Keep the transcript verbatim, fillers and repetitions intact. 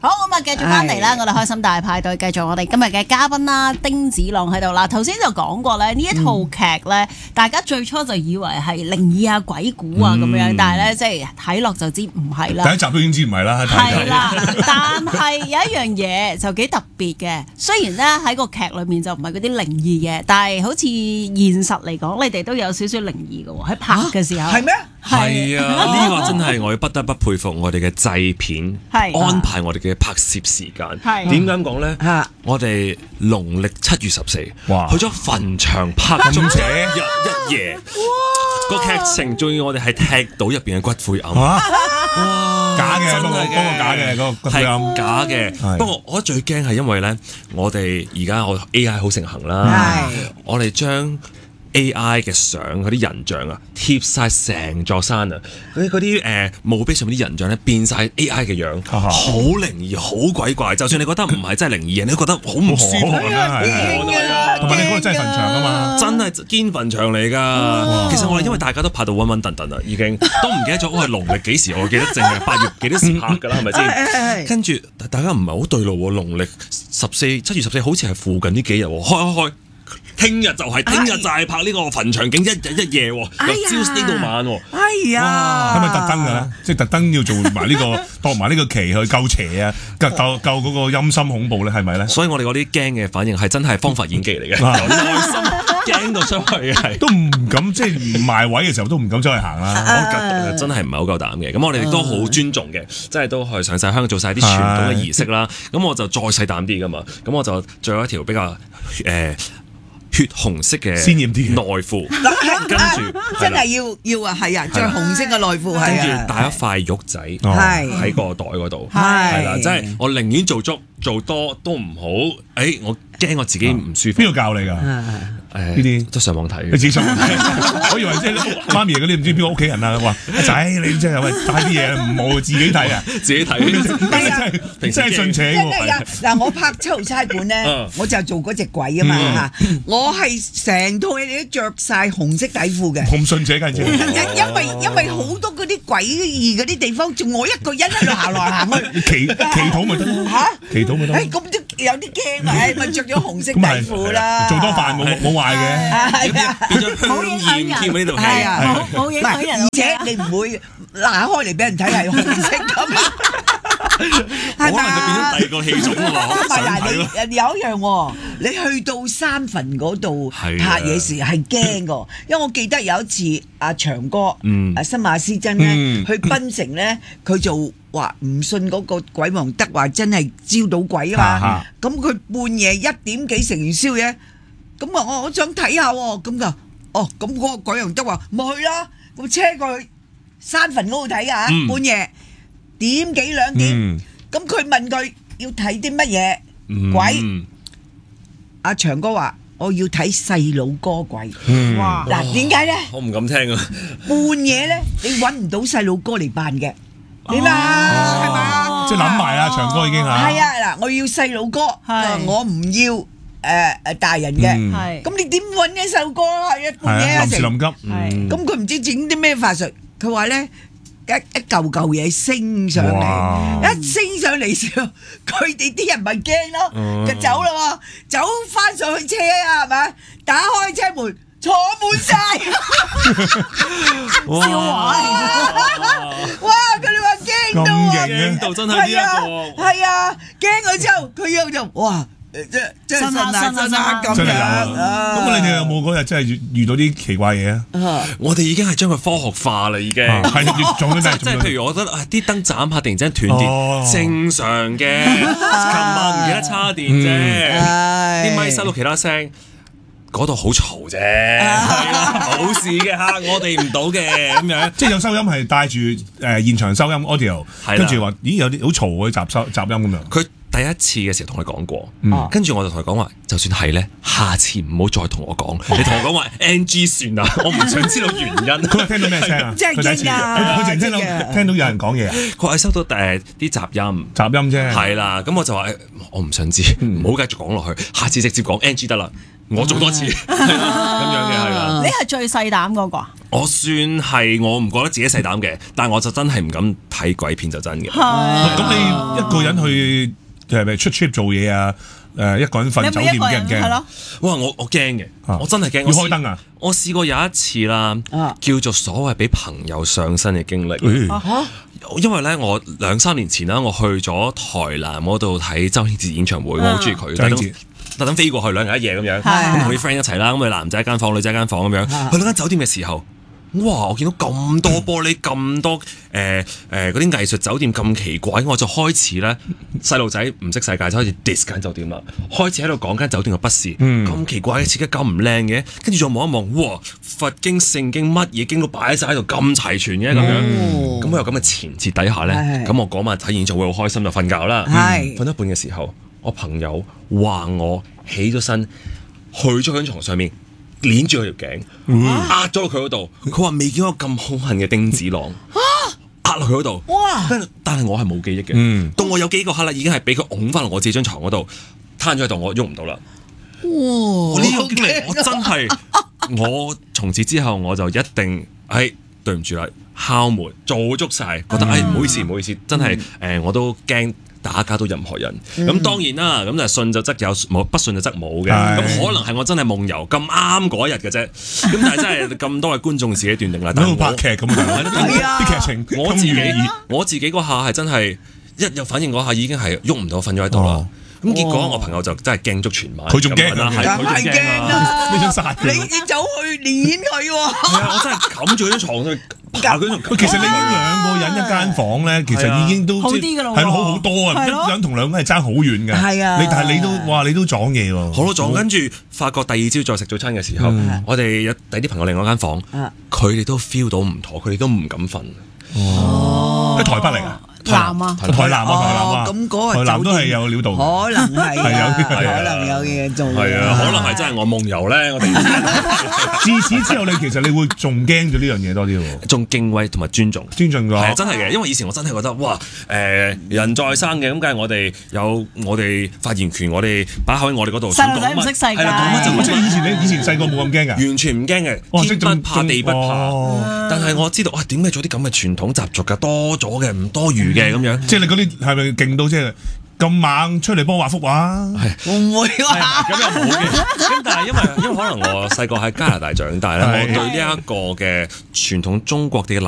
好咁啊，繼續翻嚟啦！我哋開心大派對，繼續我哋今日嘅嘉賓啦，丁子朗喺度啦。頭先就講過咧，呢一套劇咧，大家最初就以為係靈異啊、鬼故啊咁樣，但係咧即係睇落就知唔係啦。 第一集都已經知唔係啦， 係啦。但係有一樣嘢就幾特別嘅，雖然咧喺個劇裏面就唔係嗰啲靈異嘅，但係好似現實嚟講，你哋都有少少靈異嘅喎，喺拍嘅時候。 係咩？ 係啊，呢個真係我要不得不佩服我哋嘅製片安排我哋嘅拍攝時間。點解咁講咧？我哋農曆七月十四去咗墳場拍咗一一夜，個劇情仲要我哋係踢到入邊嘅骨灰龕。哇！ 假嘅，嗰個嗰個假嘅，嗰個骨灰龕假嘅。不過我覺得最驚係因為咧，我哋而家我 A I 好盛行啦，我哋將A I 嘅相嗰啲人像啊，貼晒成座山啊！嗰啲嗰啲誒墓碑上面啲人像咧，變晒 A I 嘅樣，好靈異，好鬼怪。就算你覺得唔係真係靈異，你都覺得好唔舒服啊！同埋你嗰個真係墳場啊嘛， 真係堅墳場嚟㗎。其實我哋因為大家都拍到穩穩陣陣啦，已經都唔記得咗我係農曆幾時，我記得淨係八月幾多時拍㗎啦，係咪先？跟住大家唔係好對路喎，農曆十四七月十四好似係附近呢幾日喎，開開開。聽日就係聽日就係拍呢個墳場景一日一夜喎，由朝呢到晚喎。 哎呀， 係咪特登㗎咧？即係特登要做埋呢個度埋呢個期去救邪啊，救救救嗰個陰森恐怖咧，係咪咧？ 所以我哋嗰啲驚嘅反應係真係方法演技嚟嘅，由內心驚到出去係都唔敢，即係唔埋位嘅時候都唔敢出去行啦。 真係唔係好夠膽嘅。咁我哋亦都好尊重嘅，即係都去上晒香港做晒啲傳統嘅儀式啦。咁我就再細膽啲㗎嘛。咁我就着一條比較誒血紅色嘅鮮豔啲內褲，跟住真係要要啊，係啊，着紅色嘅內褲， 跟住帶一塊玉仔喺個袋嗰度，係啦，即係我寧願做足做多都唔好，誒，我驚我自己唔舒服。 邊個教你㗎？誒呢啲都上網睇， 你自己上網睇。我以為即係媽咪嗰啲唔知邊個屋企人啊，話阿仔你真係喂帶啲嘢唔好自己睇啊， 自己睇， 係啊， 真係信邪喎。 嗱，我拍《秋豪差館》咧，我就做嗰隻鬼啊嘛嚇，我係成套嘢你都着晒紅色底褲嘅。 咁信邪梗係， 因為因為好多嗰啲詭異嗰啲地方，仲我一個人喺度行來行去， 祈祈禱咪得嚇，祈禱咪得。 誒咁都有啲驚啊！誒咪着咗紅色底褲啦， 做多飯冇冇壞嘅， 變咗香豔添呢度戲， 係啊， 冇影響人， 而且你唔會拿開嚟俾人睇係紅色咁。 可能就變咗第二個戲種喎，想睇咯。 有一樣喎，你去到山墳嗰度拍嘢時係驚㗎，因為我記得有一次阿長哥、阿新馬師曾咧去檳城咧，佢就話唔信嗰個鬼王德話真係招到鬼啊嘛，咁佢半夜一點幾食完宵夜，咁啊我我想睇下喎，咁㗎，哦咁嗰個鬼王德話咪去啦，咁車過去山墳嗰度睇啊，半夜。點幾兩點？咁佢問佢要睇啲乜嘢鬼？阿長哥話：我要睇細佬哥鬼。哇！嗱，點解咧？ 我唔敢聽啊！ 半夜咧，你揾唔到細佬哥嚟扮嘅，點啊？係嘛？ 即係諗埋啦，長哥已經嚇。 係啊，嗱，我要細佬哥，我唔要誒誒大人嘅。係。咁你點揾嘅細佬哥啊？係啊，半夜啊， 臨時臨急。 係。咁佢唔知整啲咩法術，佢話咧。一一嚿嚿嘢升上嚟，一升上嚟時候，佢哋啲人咪驚咯，就走啦喎，走翻上去車啊，係咪？打開車門，坐滿晒，笑話嚟嘅，哇！佢哋話驚到啊， 驚到真係呢一個， 係啊，驚咗之後，佢又就哇！即即係神啊神啊咁樣啊！ 咁你哋有冇嗰日真係遇遇到啲奇怪嘢啊？ 我哋已經係將佢科學化啦，已經係越做咧， 即係譬如我覺得啊，啲燈斬下突然之間斷電，正常嘅。琴晚唔記得叉電啫，啲咪收到其他聲，嗰度好嘈啫，冇事嘅嚇，我哋唔到嘅咁樣。 即係有收音係帶住誒現場收音 audio，跟住話咦有啲好嘈嘅雜收雜音咁樣。 佢第一次嘅時候同佢講過， 嗯跟住我就同佢講話，就算係咧，下次唔好再同我講，你同我講話 N G 算啦，我唔想知道原因。 佢話聽到咩聲啊？ 真係佢第一次驚啊佢佢淨係聽到真係聽到有人講嘢啊， 佢話收到誒啲雜音， 雜音啫。 係啦，咁我就話誒我唔想知，唔好繼續講落去，下次直接講 N G 得啦，我做多次，係啦咁樣嘅係啦。 你係最細膽嗰個啊？ 我算係我唔覺得自己細膽嘅，但係我就真係唔敢睇鬼片就真嘅。 咁你一個人去係咪出 trip 做嘢啊？誒，一個人瞓酒店驚唔驚？ 係咯， 哇！我我驚嘅， 啊我真係驚。 要開燈啊！ 我試過有一次啦， 啊叫做所謂俾朋友上身嘅經歷。 誒因為咧，我兩三年前啦，我去咗台南嗰度睇周興哲演唱會，我好中意佢，特登周興哲特登飛過去兩日一夜咁樣， 係咁同啲 friend 一齊啦，咁佢男仔一間房，女仔一間房咁樣，去到間酒店嘅時候。哇！我見到咁多玻璃，咁多誒誒嗰啲藝術酒店咁奇怪，我就開始咧細路仔唔識世界就開始 diss 間酒店啦，開始喺度講間酒店嘅不是，咁、 嗯、 奇怪嘅設計咁唔靚嘅，跟住再望一望，哇！佛經聖經乜嘢經都擺晒喺度，咁齊全嘅咁樣，咁、嗯、我有咁嘅前設底下咧，咁係我嗰晚睇演唱會好開心就瞓覺啦， 係瞓一半嘅時候，我朋友話我起咗身，去咗佢床上面。鏈住佢條頸，壓咗落佢嗰度。佢話未見過咁兇狠嘅丁子朗，壓落佢嗰度。 哇！ 但係我係冇記憶嘅。 嗯到我有幾個刻啦，已經係俾佢擁翻落我自己張床嗰度，攤咗喺度，我喐唔到啦。 哇！ 呢個經歷我真係，我從此之後我就一定，哎，對唔住啦，敲門做足晒，覺得哎唔好意思唔好意思，真係誒我都驚。打攪到任何人，咁、嗯、當然啦，咁就信就則有，冇不信就則冇嘅。咁可能係我真係夢遊咁啱嗰日嘅啫。咁但係真係咁多位觀眾自己斷定啦。 喺度拍劇咁樣， 係啊啲劇情我自己我自己嗰下係真係一有反應嗰下已經係喐唔到，瞓咗喺度啦。咁結果我朋友就真係驚足全晚， 佢仲驚啦，係佢仲驚啊！ 你想殺佢？ 你你走去攆佢喎！ 係啊！我真係冚住佢張床去爬佢張。 喂，其實你兩個人一間房咧，其實已經都好啲㗎啦喎係好好多啊！ 係咯一人同兩個人係爭好遠嘅。 係啊你但係你都哇，你都撞嘢喎。 好多撞，跟住發覺第二朝再食早餐嘅時候，我哋有第啲朋友另外一間房，佢哋都 feel 到唔妥，佢哋都唔敢瞓。 哦，喺台北嚟㗎。 南啊， 台南啊，台南啊， 咁嗰個台南都係有料到， 可能係係有可能有嘢做， 係啊，可能係真係我夢遊咧，我哋自此之後，你其實你會仲驚咗呢樣嘢多啲喎， 仲敬畏同埋尊重， 尊重㗎， 係啊，真係嘅，因為以前我真係覺得哇，誒人在生嘅，咁梗係我哋有我哋發言權，我哋擺口喺我哋嗰度， 細路仔唔識世界， 係啦，講乜就即係以前你以前細個冇咁驚㗎， 完全唔驚嘅，天不怕地不怕，但係我知道哇，點解做啲咁嘅傳統習俗㗎，多咗嘅唔多餘嘅咁樣， 即係你嗰啲係咪勁到即係咁猛出嚟幫我畫幅畫？ 會唔會啊？ 咁又冇嘅，咁但係因為因為可能我細個喺加拿大長大咧，我對呢一個嘅傳統中國嘅